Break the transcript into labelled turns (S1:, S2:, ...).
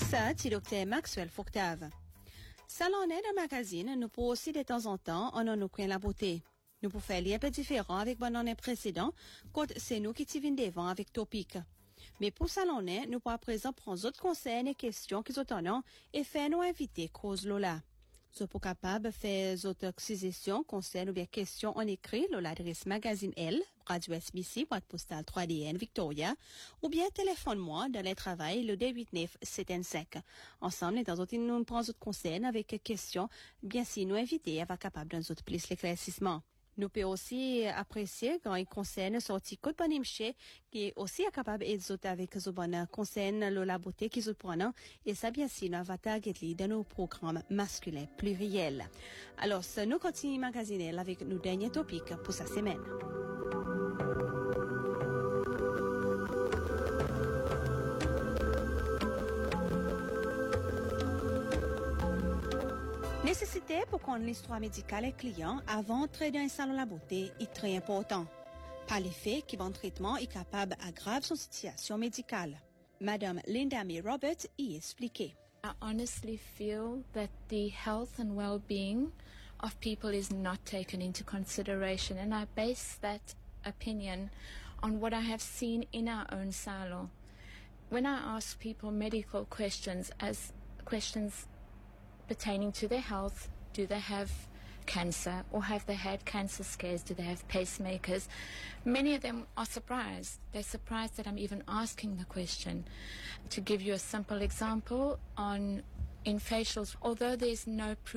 S1: Ça, c'est Dr. Maxwell Foctave. Salonnet de magazine, nous pouvons aussi de temps en temps, on nous coin la beauté. Nous pouvons faire un peu différent avec bonne précédent, quand c'est nous qui tivons devant avec topic. Mais pour Salonnet, nous pouvons à présent prendre d'autres conseils et questions qui sont en et faire nous inviter cause Lola. Nous sommes capables de faire d'autres suggestions, conseils ou bien questions en écrit à l'adresse magazine L, Radio SBC, boîte postale 3DN Victoria, ou bien téléphone-moi dans les travails le D8975. Ensemble, dans d'autres, nous prenons d'autres conseils avec questions, bien si nous inviter à être capable dans d'autres plus l'éclaircissement. Nous pouvons aussi apprécier quand il concerne sorti code bonimché qui est aussi capable d'être avec ce bon concerne la beauté qui se prend et ça bien si nous avatar dans nos programmes masculins pluriels. Alors, nous continuons magazine avec nos derniers topics pour cette semaine. Nécessité pour qu'on l'histoire médicale et client avant d'entrer dans un salon de la beauté est très important. Par l'effet qui bon traitement est capable d'aggraver son situation médicale. Madame Linda May Roberts y expliquait.
S2: I honestly feel that the health and well-being of people is not taken into consideration, and I base that opinion on what I have seen in our own salon. When I ask people medical questions as questions pertaining to their health, do they have cancer or have they had cancer scares, do they have pacemakers, many of them are surprised. They're surprised that I'm even asking the question. To give you a simple example, in facials, although there's no proof